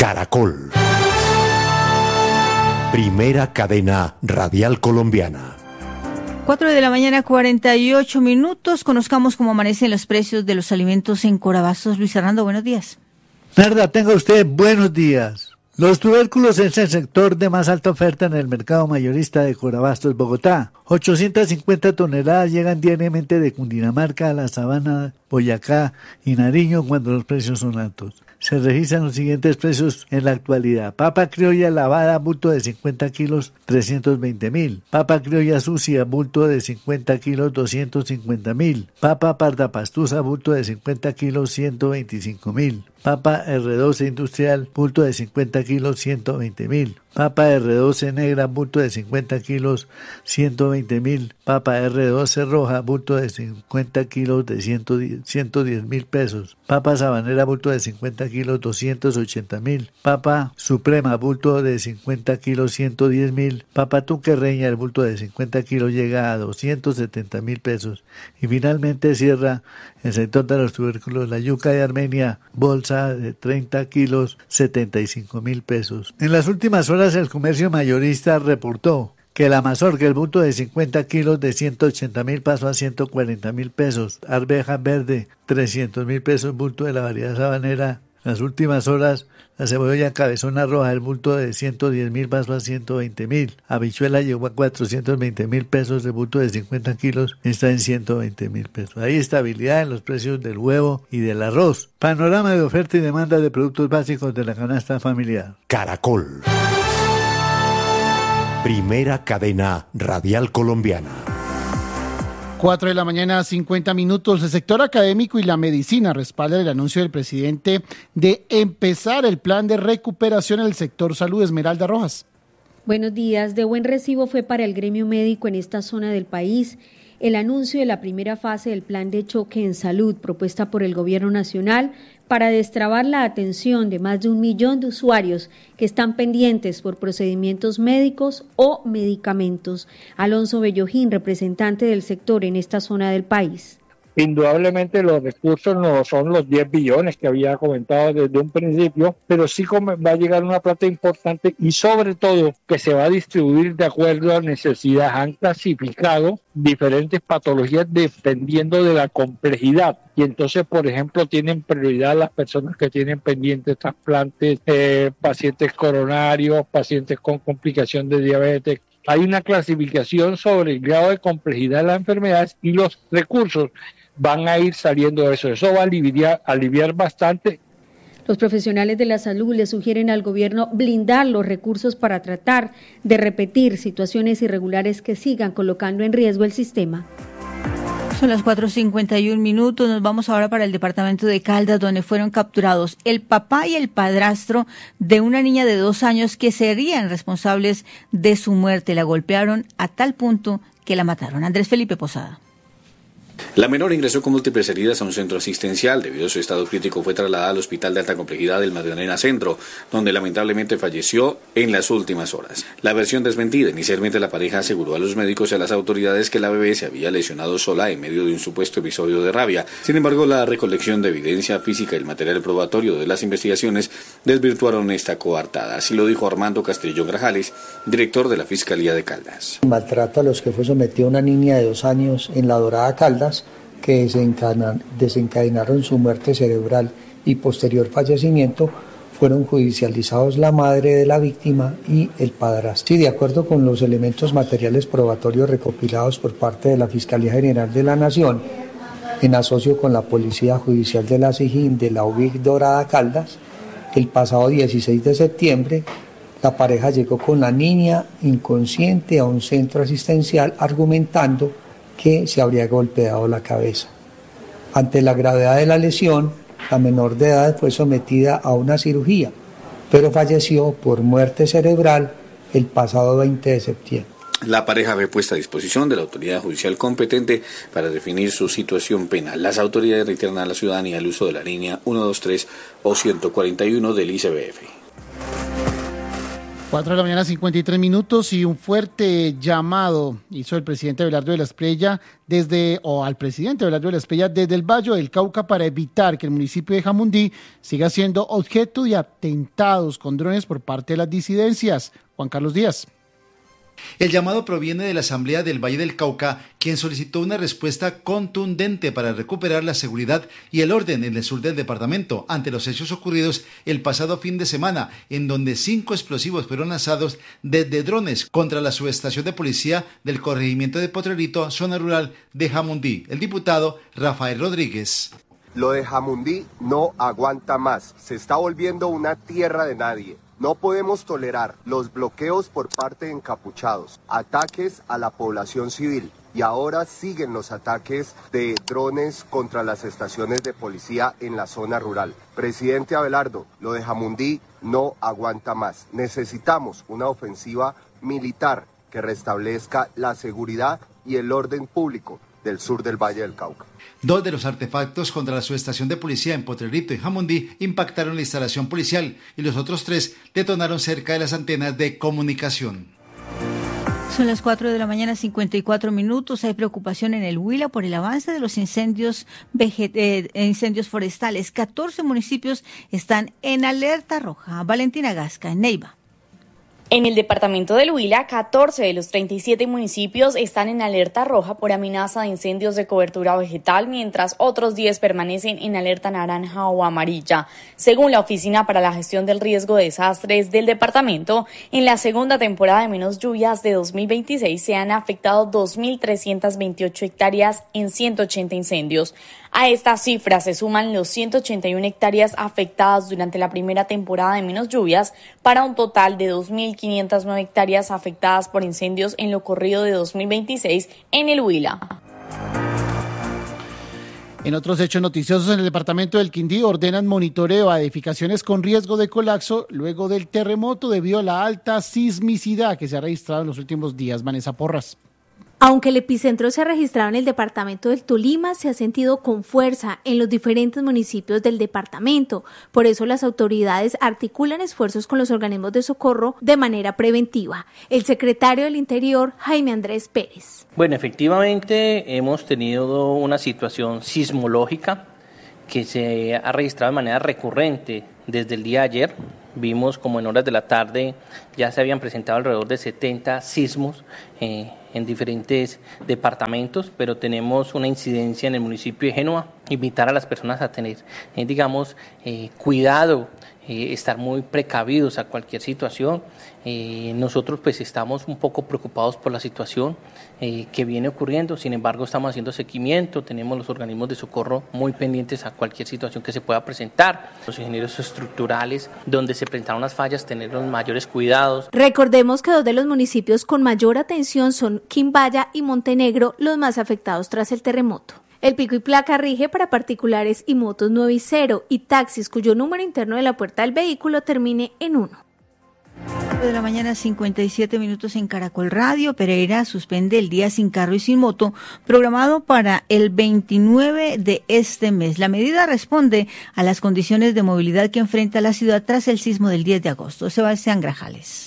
Caracol. Primera cadena radial colombiana. 4:48 a.m. Conozcamos cómo amanecen los precios de los alimentos en Corabastos. Luis Hernando, buenos días. Narda, tenga usted buenos días. Los tubérculos es el sector de más alta oferta en el mercado mayorista de Corabastos, Bogotá. 850 toneladas llegan diariamente de Cundinamarca a la Sabana, Boyacá y Nariño cuando los precios son altos. Se registran los siguientes precios en la actualidad. Papa criolla lavada, bulto de 50 kilos, 320.000. Papa criolla sucia, bulto de 50 kilos, 250.000. Papa parda pastusa, bulto de 50 kilos, 125.000. Papa R12 industrial, bulto de 50 kilos, 120.000. Papa R12 negra, bulto de 50 kilos, 120.000. Papa R12 roja, bulto de 50 kilos, de 110.000 pesos. Papa sabanera, bulto de 50 kilos, 280.000. Papa suprema, bulto de 50 kilos, 110.000. Papa tuquerreña, el bulto de 50 kilos llega a 270.000 pesos. Y finalmente cierra el sector de los tubérculos la yuca de Armenia, bolsa de 30 kilos, 75.000 pesos. En las últimas horas el comercio mayorista reportó que la mazorca, el bulto de 50 kilos de 180.000 pasó a 140.000 pesos. Arveja verde, 300.000 pesos, bulto de la variedad sabanera. En las últimas horas, la cebolla cabezona roja, el bulto de 110.000 pasó a 120.000. Habichuela llegó a 420.000 pesos, el bulto de 50 kilos está en 120.000 pesos. Hay estabilidad en los precios del huevo y del arroz. Panorama de oferta y demanda de productos básicos de la canasta familiar. Caracol. Primera cadena radial colombiana. 4:50 a.m. El sector académico y la medicina respaldan el anuncio del presidente de empezar el plan de recuperación en el sector salud. Esmeralda Rojas. Buenos días. De buen recibo fue para el gremio médico en esta zona del país el anuncio de la primera fase del plan de choque en salud propuesta por el Gobierno Nacional para destrabar la atención de más de 1 millón de usuarios que están pendientes por procedimientos médicos o medicamentos. Alonso Bellojín, representante del sector en esta zona del país. Indudablemente los recursos no son los 10 billones que había comentado desde un principio, pero sí va a llegar una plata importante y sobre todo que se va a distribuir de acuerdo a necesidades. Han clasificado diferentes patologías dependiendo de la complejidad y entonces, por ejemplo, tienen prioridad las personas que tienen pendientes trasplantes, pacientes coronarios, pacientes con complicación de diabetes. Hay una clasificación sobre el grado de complejidad de las enfermedades y los recursos van a ir saliendo de eso. Eso va a aliviar bastante. Los profesionales de la salud le sugieren al gobierno blindar los recursos para tratar de repetir situaciones irregulares que sigan colocando en riesgo el sistema. Son las 4:51 a.m. Nos vamos ahora para el departamento de Caldas, donde fueron capturados el papá y el padrastro de una niña de 2 años que serían responsables de su muerte. La golpearon a tal punto que la mataron. Andrés Felipe Posada. La menor ingresó con múltiples heridas a un centro asistencial. Debido a su estado crítico fue trasladada al Hospital de Alta Complejidad del Magdalena Centro, donde lamentablemente falleció en las últimas horas. La versión desmentida: inicialmente la pareja aseguró a los médicos y a las autoridades que la bebé se había lesionado sola en medio de un supuesto episodio de rabia. Sin embargo, la recolección de evidencia física y el material probatorio de las investigaciones desvirtuaron esta coartada. Así lo dijo Armando Castillo Grajales, director de la Fiscalía de Caldas. Maltrato a los que fue sometida una niña de 2 años en la Dorada Caldas, que desencadenaron su muerte cerebral y posterior fallecimiento, fueron judicializados la madre de la víctima y el padrastro. Sí, de acuerdo con los elementos materiales probatorios recopilados por parte de la Fiscalía General de la Nación, en asocio con la Policía Judicial de la SIJIN de la UBIC Dorada Caldas, el pasado 16 de septiembre, la pareja llegó con la niña inconsciente a un centro asistencial argumentando que se habría golpeado la cabeza. Ante la gravedad de la lesión, la menor de edad fue sometida a una cirugía, pero falleció por muerte cerebral el pasado 20 de septiembre. La pareja fue puesta a disposición de la autoridad judicial competente para definir su situación penal. Las autoridades reiteran a la ciudadanía el uso de la línea 123 o 141 del ICBF. 4 de la mañana, 53 minutos, y un fuerte llamado hizo el presidente Abelardo de la Espriella al presidente Abelardo de la Espriella desde el Valle del Cauca para evitar que el municipio de Jamundí siga siendo objeto de atentados con drones por parte de las disidencias. Juan Carlos Díaz. El llamado proviene de la Asamblea del Valle del Cauca, quien solicitó una respuesta contundente para recuperar la seguridad y el orden en el sur del departamento ante los hechos ocurridos el pasado fin de semana, en donde 5 explosivos fueron lanzados desde drones contra la subestación de policía del corregimiento de Potrerito, zona rural de Jamundí. El diputado Rafael Rodríguez. Lo de Jamundí no aguanta más, se está volviendo una tierra de nadie. No podemos tolerar los bloqueos por parte de encapuchados, ataques a la población civil y ahora siguen los ataques de drones contra las estaciones de policía en la zona rural. Presidente Abelardo, lo de Jamundí no aguanta más. Necesitamos una ofensiva militar que restablezca la seguridad y el orden público del sur del Valle del Cauca. 2 de los artefactos contra la subestación de policía en Potrerito y Jamundí impactaron la instalación policial y los otros 3 detonaron cerca de las antenas de comunicación. Son las 4 de la mañana, 54 minutos. Hay preocupación en el Huila por el avance de los incendios forestales. 14 municipios están en alerta roja. Valentina Gasca, en Neiva. En el departamento del Huila, 14 de los 37 municipios están en alerta roja por amenaza de incendios de cobertura vegetal, mientras otros 10 permanecen en alerta naranja o amarilla. Según la Oficina para la Gestión del Riesgo de Desastres del departamento, en la segunda temporada de menos lluvias de 2026 se han afectado 2.328 hectáreas en 180 incendios. A estas cifras se suman los 181 hectáreas afectadas durante la primera temporada de menos lluvias, para un total de 2.509 hectáreas afectadas por incendios en lo corrido de 2026 en el Huila. En otros hechos noticiosos, en el departamento del Quindío ordenan monitoreo a edificaciones con riesgo de colapso luego del terremoto debido a la alta sismicidad que se ha registrado en los últimos días. Vanessa Porras. Aunque el epicentro se ha registrado en el departamento del Tolima, se ha sentido con fuerza en los diferentes municipios del departamento. Por eso las autoridades articulan esfuerzos con los organismos de socorro de manera preventiva. El secretario del Interior, Jaime Andrés Pérez. Bueno, efectivamente hemos tenido una situación sismológica que se ha registrado de manera recurrente desde el día de ayer. Vimos como en horas de la tarde ya se habían presentado alrededor de 70 sismos en diferentes departamentos, pero tenemos una incidencia en el municipio de Génova. Invitar a las personas a tener, cuidado, estar muy precavidos a cualquier situación. Nosotros pues estamos un poco preocupados por la situación que viene ocurriendo, sin embargo estamos haciendo seguimiento, tenemos los organismos de socorro muy pendientes a cualquier situación que se pueda presentar. Los ingenieros estructurales, donde se presentaron las fallas, tener los mayores cuidados. Recordemos que 2 de los municipios con mayor atención son Quimbaya y Montenegro, los más afectados tras el terremoto. El pico y placa rige para particulares y motos 9 y 0 y taxis cuyo número interno de la puerta del vehículo termine en 1. De la mañana, 57 minutos en Caracol Radio. Pereira suspende el día sin carro y sin moto programado para el 29 de este mes. La medida responde a las condiciones de movilidad que enfrenta la ciudad tras el sismo del 10 de agosto. Sebastián Grajales.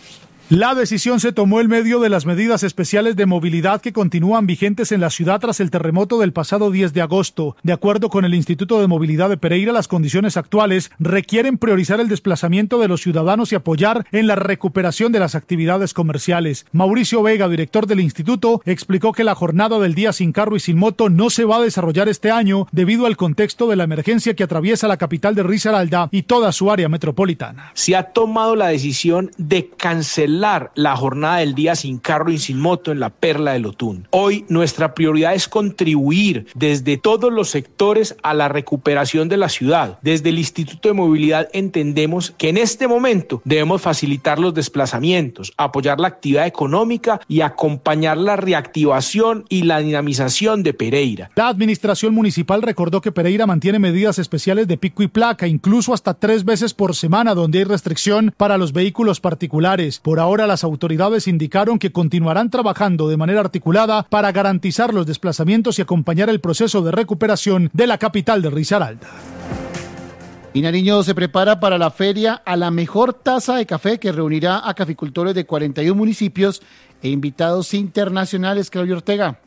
La decisión se tomó en medio de las medidas especiales de movilidad que continúan vigentes en la ciudad tras el terremoto del pasado 10 de agosto. De acuerdo con el Instituto de Movilidad de Pereira, las condiciones actuales requieren priorizar el desplazamiento de los ciudadanos y apoyar en la recuperación de las actividades comerciales. Mauricio Vega, director del instituto, explicó que la jornada del día sin carro y sin moto no se va a desarrollar este año debido al contexto de la emergencia que atraviesa la capital de Risaralda y toda su área metropolitana. Se ha tomado la decisión de cancelar la jornada del día sin carro y sin moto en la Perla del Otún. Hoy nuestra prioridad es contribuir desde todos los sectores a la recuperación de la ciudad. Desde el Instituto de Movilidad entendemos que en este momento debemos facilitar los desplazamientos, apoyar la actividad económica y acompañar la reactivación y la dinamización de Pereira. La administración municipal recordó que Pereira mantiene medidas especiales de pico y placa, incluso hasta 3 veces por semana, donde hay restricción para los vehículos particulares. Por ahora, las autoridades indicaron que continuarán trabajando de manera articulada para garantizar los desplazamientos y acompañar el proceso de recuperación de la capital de Risaralda. Y Nariño se prepara para la feria a la mejor taza de café que reunirá a caficultores de 41 municipios e invitados internacionales. Claudio Ortega.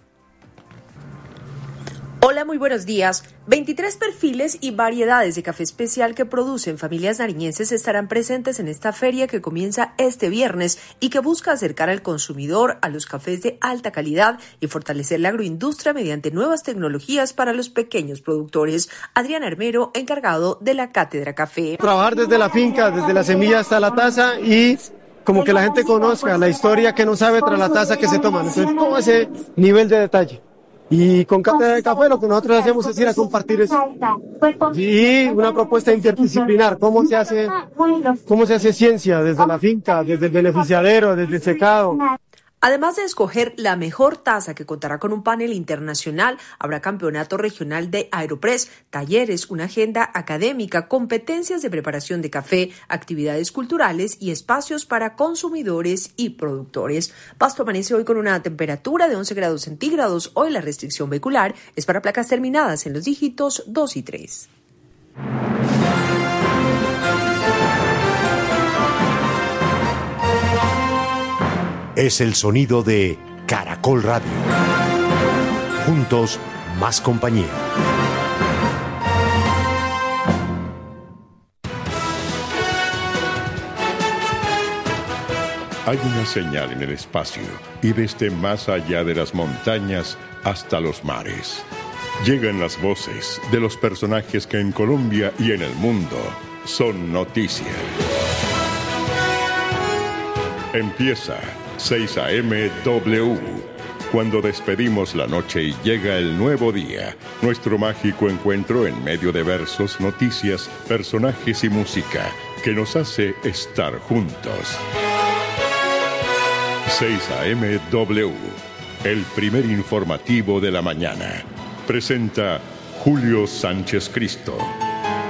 Hola, muy buenos días. 23 perfiles y variedades de café especial que producen familias nariñenses estarán presentes en esta feria que comienza este viernes y que busca acercar al consumidor a los cafés de alta calidad y fortalecer la agroindustria mediante nuevas tecnologías para los pequeños productores. Adrián Armero, encargado de la Cátedra Café. Trabajar desde la finca, desde la semilla hasta la taza y como que la gente conozca la historia que no sabe tras la taza que se toman. Entonces, todo ese nivel de detalle. Y con Cátedra de Café lo que nosotros hacemos es ir a compartir eso. Y una propuesta interdisciplinar, cómo se hace ciencia desde la finca, desde el beneficiadero, desde el secado. Además de escoger la mejor taza que contará con un panel internacional, habrá campeonato regional de Aeropress, talleres, una agenda académica, competencias de preparación de café, actividades culturales y espacios para consumidores y productores. Pasto amanece hoy con una temperatura de 11 grados centígrados. Hoy la restricción vehicular es para placas terminadas en los dígitos 2 y 3. Es el sonido de Caracol Radio. Juntos, más compañía. Hay una señal en el espacio y desde más allá de las montañas hasta los mares. Llegan las voces de los personajes que en Colombia y en el mundo son noticia. Empieza 6 a.m. W. Cuando despedimos la noche y llega el nuevo día, nuestro mágico encuentro en medio de versos, noticias, personajes y música que nos hace estar juntos. 6 a.m. W, el primer informativo de la mañana. Presenta Julio Sánchez Cristo.